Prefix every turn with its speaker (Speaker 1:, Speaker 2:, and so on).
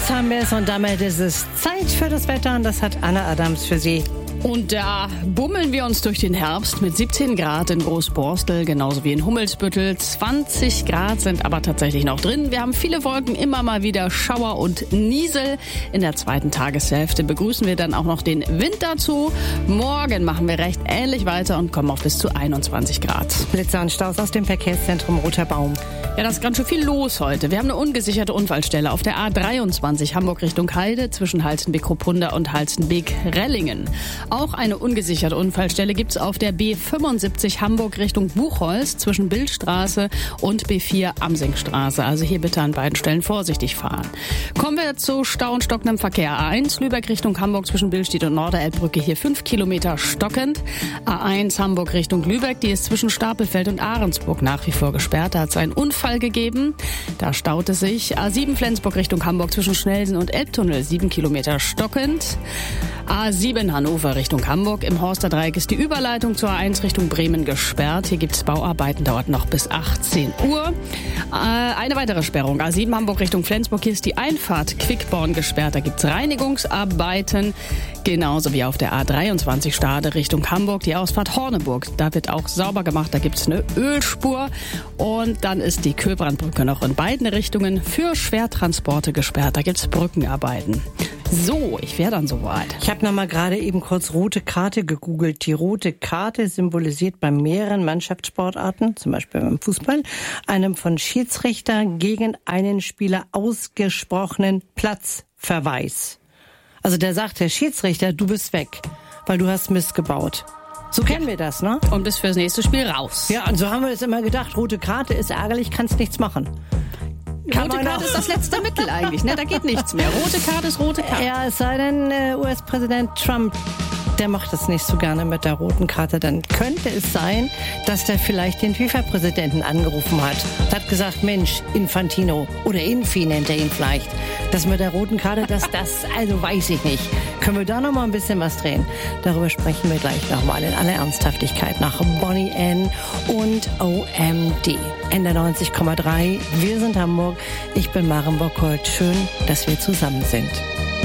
Speaker 1: Jetzt haben wir es und damit ist es Zeit für das Wetter und das hat Anna Adams für Sie.
Speaker 2: Und da bummeln wir uns durch den Herbst mit 17 Grad in Großborstel, genauso wie in Hummelsbüttel. 20 Grad sind aber tatsächlich noch drin. Wir haben viele Wolken, immer mal wieder Schauer und Niesel. In der zweiten Tageshälfte begrüßen wir dann auch noch den Wind dazu. Morgen machen wir recht ähnlich weiter und kommen auf bis zu 21 Grad.
Speaker 1: Blitzer und Staus aus dem Verkehrszentrum Roter Baum.
Speaker 2: Ja, da ist ganz schön viel los heute. Wir haben eine ungesicherte Unfallstelle auf der A23 Hamburg Richtung Heide zwischen Halstenbeck-Kruppunda und Halstenbeck-Rellingen. Auch eine ungesicherte Unfallstelle gibt's auf der B75 Hamburg Richtung Buchholz zwischen Bildstraße und B4 Amsingstraße. Also hier bitte an beiden Stellen vorsichtig fahren. Kommen wir zu Stau und stockendem Verkehr. A1 Lübeck Richtung Hamburg zwischen Billstedt und Norderelbbrücke hier 5 Kilometer stockend. A1 Hamburg Richtung Lübeck, die ist zwischen Stapelfeld und Ahrensburg nach wie vor gesperrt. Da hat es einen Unfall gegeben. Da staut es sich. A7 Flensburg Richtung Hamburg zwischen Schnelsen und Elbtunnel 7 Kilometer stockend. A7 Hannover Richtung Hamburg. Im Horsterdreieck ist die Überleitung zur A1 Richtung Bremen gesperrt. Hier gibt es Bauarbeiten, dauert noch bis 18 Uhr. Eine weitere Sperrung. A7 Hamburg Richtung Flensburg. Hier ist die Einfahrt Quickborn gesperrt. Da gibt es Reinigungsarbeiten. Genauso wie auf der A23 Stade Richtung Hamburg. Die Ausfahrt Horneburg. Da wird auch sauber gemacht. Da gibt es eine Ölspur. Und dann ist die Köbrandbrücke noch in beiden Richtungen für Schwertransporte gesperrt. Da gibt es Brückenarbeiten. So, ich wäre dann soweit.
Speaker 1: Ich habe noch mal gerade eben kurz rote Karte gegoogelt. Die rote Karte symbolisiert bei mehreren Mannschaftssportarten, zum Beispiel beim Fußball, einem von Schiedsrichter gegen einen Spieler ausgesprochenen Platzverweis. Also der sagt, der Schiedsrichter, du bist weg, weil du hast Mist gebaut. So kennen wir das, ne?
Speaker 2: Und bis fürs nächste Spiel raus.
Speaker 1: Ja, und so haben wir es immer gedacht. Rote Karte ist ärgerlich, kannst nichts machen.
Speaker 2: Rote Karte ist das letzte Mittel eigentlich, ne? Da geht nichts mehr. Rote Karte ist rote Karte.
Speaker 1: Ja, es sei denn, US-Präsident Trump, der macht das nicht so gerne mit der roten Karte. Dann könnte es sein, dass der vielleicht den FIFA-Präsidenten angerufen hat. Hat gesagt, Mensch, Infantino oder Infi nennt er ihn vielleicht. Das mit der roten Karte, also weiß ich nicht. Können wir da noch mal ein bisschen was drehen? Darüber sprechen wir gleich noch mal in aller Ernsthaftigkeit nach Bonnie N. und OMD. Ende 90,3. Wir sind Hamburg. Ich bin Maren Bockholt. Schön, dass wir zusammen sind.